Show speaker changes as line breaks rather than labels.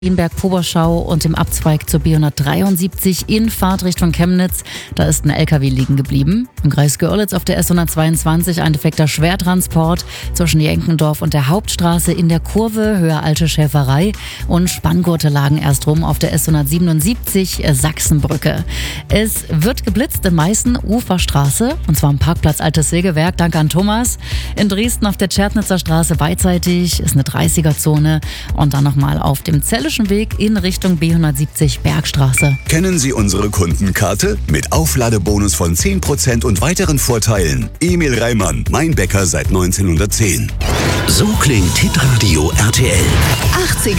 Berg-Poberschau und dem Abzweig zur B173 in Fahrtrichtung Chemnitz. Da ist ein LKW liegen geblieben. Im Kreis Görlitz auf der S122 ein defekter Schwertransport zwischen Jenkendorf und der Hauptstraße in der Kurve, Höhe Alte Schäferei. Und Spanngurte lagen erst rum auf der S177 Sachsenbrücke. Es wird geblitzt in Meißen, Uferstraße, und zwar am Parkplatz Altes Sägewerk. Danke an Thomas. In Dresden auf der Tschernitzer Straße beidseitig ist eine 30er-Zone und dann nochmal auf dem Zellischen Weg in Richtung B170 Bergstraße.
Kennen Sie unsere Kundenkarte? Mit Aufladebonus von 10% und weiteren Vorteilen. Emil Reimann, mein Bäcker seit 1910.
So klingt Hitradio RTL.
80er